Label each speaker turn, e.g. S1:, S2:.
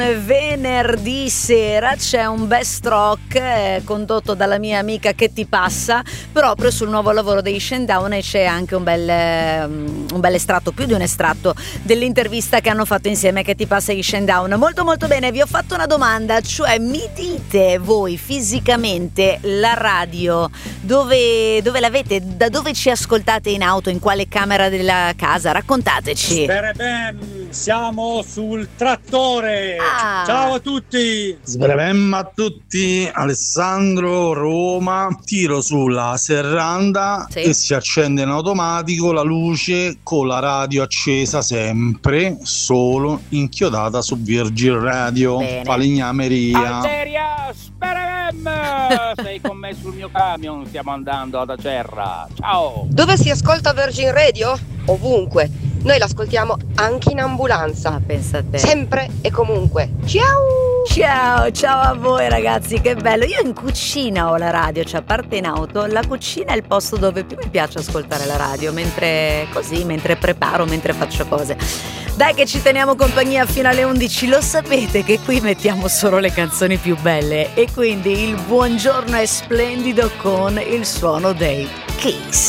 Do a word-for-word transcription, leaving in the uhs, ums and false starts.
S1: Venerdì sera c'è un best rock eh, condotto dalla mia amica Che ti passa proprio sul nuovo lavoro dei Shinedown, e c'è anche un bel, um, un bel estratto, più di un estratto dell'intervista che hanno fatto insieme Che ti passa e i Shinedown. Molto molto bene. Vi ho fatto una domanda, cioè mi dite voi fisicamente la radio dove, dove l'avete, da dove ci ascoltate in auto, in quale camera della casa? Raccontateci.
S2: Spera ben, siamo sul trattore.
S1: Ah.
S2: Ciao a tutti.
S3: Sbremma a tutti, Alessandro, Roma. Tiro sulla serranda
S1: Sì.
S3: e si accende in automatico la luce con la radio accesa sempre, solo inchiodata su Virgin Radio.
S1: Bene.
S3: Falegnameria.
S4: Alteria, Sperem! Sei con me sul mio camion, stiamo andando ad Acerra. Ciao!
S5: Dove si ascolta Virgin Radio? Ovunque. Noi l'ascoltiamo anche in ambulanza.
S1: Ah, pensa a te.
S5: Sempre e comunque. Ciao!
S1: Ciao, ciao a voi ragazzi, che bello. Io in cucina ho la radio, cioè a parte in auto, la cucina è il posto dove più mi piace ascoltare la radio, mentre così, mentre preparo, mentre faccio cose. Dai che ci teniamo compagnia fino alle undici, lo sapete che qui mettiamo solo le canzoni più belle e quindi il buongiorno è splendido con il suono dei Kiss.